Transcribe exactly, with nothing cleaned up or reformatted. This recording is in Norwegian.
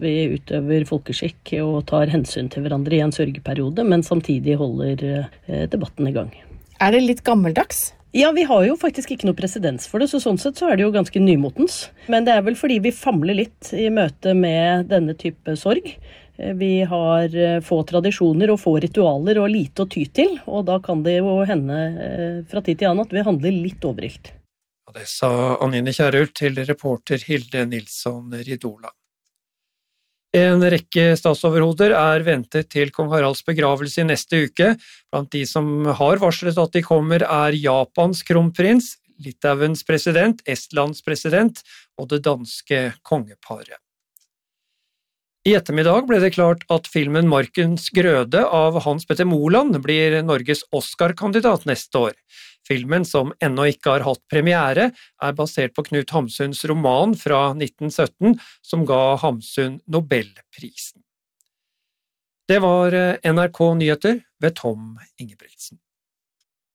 Vi utøver folkeskikk og tar hensyn til hverandre i en sørgeperiode, men samtidig holder eh, debatten i gang. Er det litt gammeldags? Ja, vi har jo faktisk ikke noe presedens for det, så sånn sett så er det jo ganske nymotens. Men det er vel fordi vi famler litt i møte med denne type sorg. Vi har få tradisjoner og få ritualer og lite å ty til, og da kan det jo hende eh, fra tid til annen at vi handler litt overilt. Og det sa Anine Kjærulf til reporter Hilde Nilsson Ridola. En rekke statsoverhoder er ventet til kong Haralds begravelse i neste uke. Blant de som har varslet at de kommer er Japans kronprins, Litauens president, Estlands president og det danske kongeparet. I ettermiddag ble det klart at filmen Markens Grøde av Hans Petter Moland blir Norges Oscar-kandidat neste år. Filmen, som ennå ikke har hatt premiere, er basert på Knut Hamsuns roman fra nitten sytten, som ga Hamsun Nobelprisen. Det var N R K Nyheter ved Tom Ingebrigtsen.